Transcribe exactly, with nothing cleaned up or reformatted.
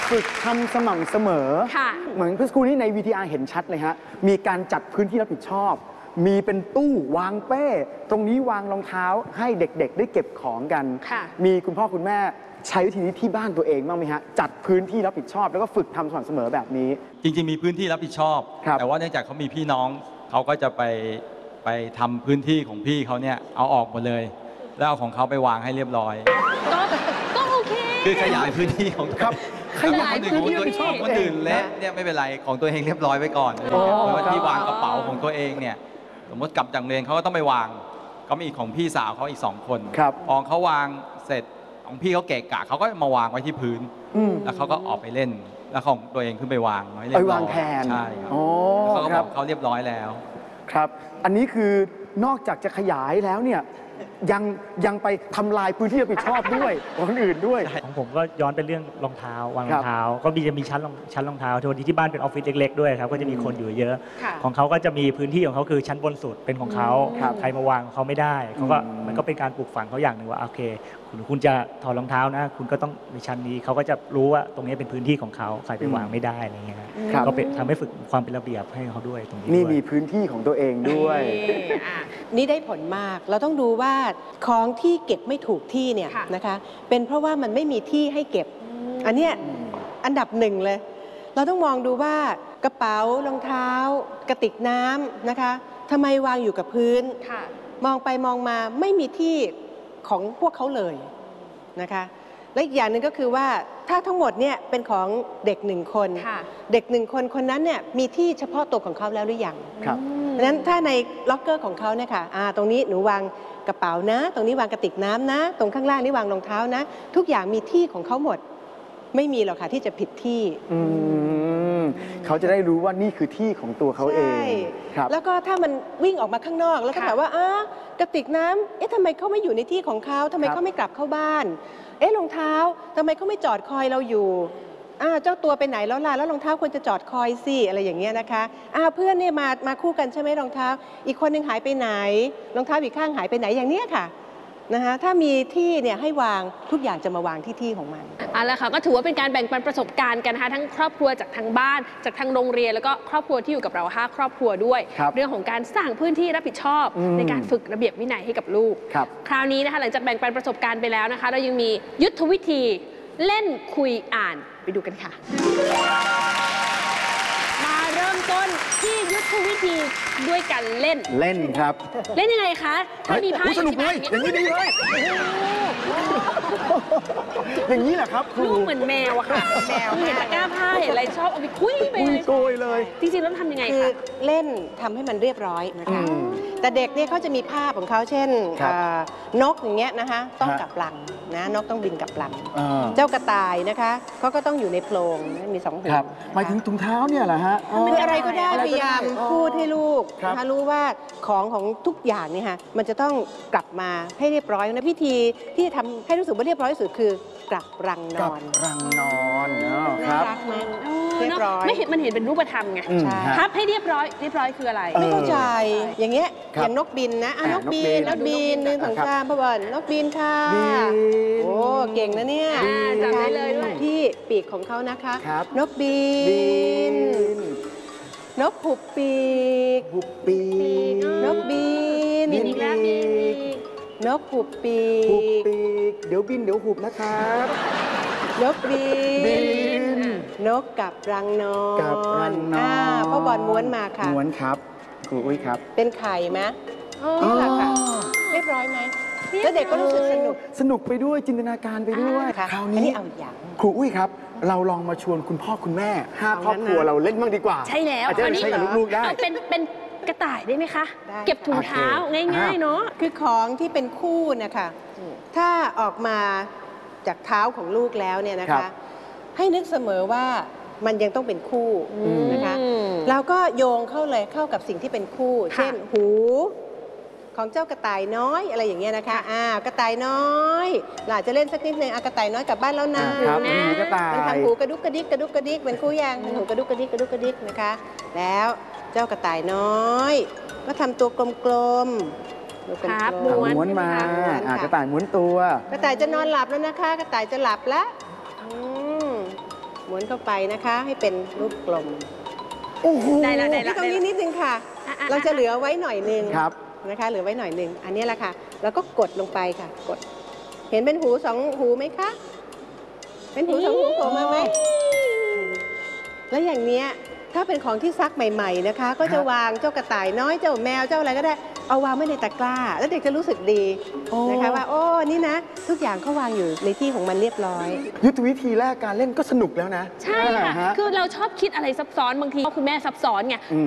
ฝึกทำสม่ำเสมอเหมือนเมื่อสักครู่นี้ใน วี ที อาร์ เห็นชัดเลยฮะมีการจัดพื้นที่รับผิดชอบมีเป็นตู้วางเป้ตรงนี้วางรองเท้าให้เด็กๆได้เก็บของกันมีคุณพ่อคุณแม่ใช้วิธีนี้ที่บ้านตัวเองบ้างไหมฮะจัดพื้นที่รับผิดชอบแล้วก็ฝึกทำสม่ำเสมอแบบนี้จริงๆมีพื้นที่รับผิดชอบแต่ว่าเนื่องจากเขามีพี่น้องเขาก็จะไปไปทำพื้นที่ของพี่เขาเนี่ยเอาออกหมดเลยแล้วเอาของเขาไปวางให้เรียบร้อยก็ก็โอเคคือขยายพื้นที่ของครับขยายพื้นที่ตัวชอบคนอื่นและเนี่ยไม่เป็นไรของตัวเองเรียบร้อยไว้ก่อนเพราะว่าที่วางกระเป๋าของตัวเองเนี่ยสมมติกลับจากเรียนเขาก็ต้องไปวางก็มีของพี่สาวเขาอีกสองคนพอเขาวางเสร็จของพี่เขาเกะกะเขาก็มาวางไว้ที่พื้นแล้วเขาก็ออกไปเล่นแล้วของตัวเองขึ้นไปวางไว้เรียบร้อยไปวางแทนใช่ครับเขาก็บอกเขาเรียบร้อยแล้วครับอันนี้คือนอกจากจะขยายแล้วเนี่ยยังยังไปทำลายพื้นที่รับผิดชอบด้วยของคนอื่นด้วยของผมก็ย้อนเป็นเรื่องรองเท้าวางรองเท้าก็มีจะมีชั้นชั้นรองเท้าที่ที่บ้านเป็นออฟฟิศเล็กๆด้วยครับก็จะมีคนอยู่เยอะของเขาก็จะมีพื้นที่ของเขาคือชั้นบนสุดเป็นของเขาใครมาวางเขาไม่ได้เขาก็มันก็เป็นการปลูกฝังเขาอย่างหนึ่งว่าโอเคคุณคุณจะถอดรองเท้านะคุณก็ต้องในชั้นนี้เขาก็จะรู้ว่าตรงนี้เป็นพื้นที่ของเขาใครไปวางไม่ได้อะไรเงี้ยก็เป็นทำให้ฝึกความเป็นระเบียบให้เขาด้วยตรงนี้นี่มีพื้นที่ของตัวเองด้วยนี่ได้ผลมากเราต้องดูว่าของที่เก็บไม่ถูกที่เนี่ยนะคะเป็นเพราะว่ามันไม่มีที่ให้เก็บอันเนี้ยอันดับหนึ่งเลยเราต้องมองดูว่ากระเป๋ารองเท้ากระติกน้ำนะคะทำไมวางอยู่กับพื้นมองไปมองมาไม่มีที่ของพวกเขาเลยนะคะและอีกอย่างหนึ่งก็คือว่าถ้าทั้งหมดเนี่ยเป็นของเด็กหนึ่งคนเด็กหนึ่งคนคนนั้นเนี่ยมีที่เฉพาะตัวของเขาแล้วหรือยังเพราะฉะนั้นถ้าในล็อกเกอร์ของเขาเนี่ยค่ะตรงนี้หนูวางกระเป๋านะตรงนี้วางกระติกน้ำนะตรงข้างล่างนี่วางรองเท้านะทุกอย่างมีที่ของเขาหมดไม่มีหรอกค่ะที่จะผิดที่เขาจะได้รู้ว่านี่คือที่ของตัวเขาเองแล้วก็ถ้ามันวิ่งออกมาข้างนอกแล้วก็แบบว่าอ้ากระติกน้ำเอ๊ะทำไมเขาไม่อยู่ในที่ของเขาทำไมเขาไม่กลับเข้าบ้านเอ๊ะรองเท้าทำไมเขาไม่จอดคอยเราอยู่อ้าวเจ้าตัวไปไหนแล้วล่ะแล้วรองเท้าควรจะจอดคอยสิอะไรอย่างเงี้ยนะคะอ้าวเพื่อนเนี่ยมามาคู่กันใช่ไหมรองเท้าอีกคนนึงหายไปไหนรองเท้าอีกข้างหายไปไหนอย่างเนี้ยค่ะนะคะถ้ามีที่เนี่ยให้วางทุกอย่างจะมาวางที่ที่ของมันเอาละค่ะก็ถือว่าเป็นการแบ่งปันประสบการณ์กันนะคะทั้งครอบครัวจากทางบ้านจากทางโรงเรียนแล้วก็ครอบครัวที่อยู่กับเราห้าครอบครัวด้วยเรื่องของการสร้างพื้นที่รับผิดชอบในการฝึกระเบียบวินัยให้กับลูกคราวนี้นะคะหลังจากแบ่งปันประสบการณ์ไปแล้วนะคะเรายังมียุทธวิธีเล่นคุยอ่านไปดูกันค่ะมาเริ่มต้นที่ยุทธวิธีด้วยกันเล่นเล่นครับเล่นยังไงคะถ้ามีไพ่สนุกเลยอย่างนี้ดีเลยอย่างนี้แหละครับลูกเหมือนแมวอะค่ะแมวเห็นตะกร้าไพ่อะไรชอบเอาไปคุยไปเลยโกยเลยจริงๆแล้วทำยังไงคะคือเล่นทำให้มันเรียบร้อยนะคะแต่เด็กเนี่ยเขาจะมีภาพของเขาเช่นนกอย่างเงี้ยนะคะต้องกลับรังนะนกต้องบินกลับรังเจ้ากระต่ายนะคะเขาก็ต้องอยู่ในโพรงมีสองหัวหมายถึงถุงเท้าเนี่ยเหรอฮะคืออะไรก็ได้พยายามพูดให้ลูกนะคะรู้ว่าของของทุกอย่างเนี่ยค่ะมันจะต้องกลับมาให้เรียบร้อยนะพิธีที่ทำให้รู้สึกว่าเรียบร้อยที่สุดคือกลับรังนอนรังนอนครับเรียบร้อยไม่เห็นมันเห็นเป็นรูปธรรมไงพับให้เรียบร้อยเรียบร้อยคืออะไรไม่เข้าใจอย่างเงี้ยอย่างนกบินนะนกบินนกบินหนึ่งสองสามพ่อบอลนกบินค่ะโอ้เก่งนะเนี่ยจำได้เลยด้วยที่ปีกของเขานะคะนกบินนกหุบปีกหุบปีกนกบินบินอีกแล้วบินนกหุบปีกหุบปีกเดี๋ยวบินเดี๋ยวหุบนะครับนกบินนกกับรังนอนกับรังนอนพ่อบอลม้วนมาค่ะม้วนครับครูอุ้ยครับเป็นไข่ไหมนี่แหละค่ะเรียบร้อยไหมแล้วเด็กก็รู้สึกสนุกสนุกไปด้วยจินตนาการไปด้วยคราวนี้เอาอย่างครูอุ้ยครับเราลองมาชวนคุณพ่อคุณแม่ห้าครอบครัวเราเล่นบ้างดีกว่าใช่แล้วอาจจะใช้กับลูกๆได้เป็นเป็นกระต่ายได้ไหมคะเก็บถุงเท้าง่ายๆเนาะคือของที่เป็นคู่นะคะถ้าออกมาจากเท้าของลูกแล้วเนี่ยนะคะให้นึกเสมอว่ามันยังต้องเป็นคู่นะคะเราก็โยงเข้าเลยเข้ากับสิ่งที่เป็นคู่เช่นหูของเจ้ากระต่ายน้อยอะไรอย่างเงี้ยนะคะอ่ากระต่ายน้อยหลานจะเล่นสักนิดนึงอ่ะกระต่ายน้อยกลับบ้านแล้วนะมันทำหูกระดุกกระดิกกระดุกกระดิกเป็นคู่ยางมันหูกระดุกกระดิกกระดุกกระดิกนะคะแล้วเจ้ากระต่ายน้อยก็ทำตัวกลมๆครับม้วนมากระต่ายม้วนตัวกระต่ายจะนอนหลับแล้วนะคะกระต่ายจะหลับแล้วหมุนเข้าไปนะคะ ให้เป็นรูปกลมโอ้โหได้ละได้ที่ละตรงนี้นิดนึงค่ะอ่ะอ่ะเราจะเหลือไว้หน่อยนึงครับนะคะ เหลือไว้หน่อยนึง อันนี้แหละค่ะ แล้วก็กดลงไปค่ะ กด เห็นเป็นหูสองหูไหมคะ เป็นหูสองหูโผล่มาไหม แล้วอย่างเนี้ยถ้าเป็นของที่ซักใหม่ๆนะคะ ก็จะวางเจ้ากระต่ายน้อยเจ้าแมวเจ้าอะไรก็ได้เอาวางไว้ในตะกร้า แล้วเด็กจะรู้สึกดีนะคะว่าโอ้นี่นะ ทุกอย่างเขาวางอยู่ในที่ของมันเรียบร้อยยุทธวิธีแรกการเล่นก็สนุกแล้วนะใช่อ่าค่ะฮะคือเราชอบคิดอะไรซับซ้อนบางทีคุณแม่ซับซ้อนไง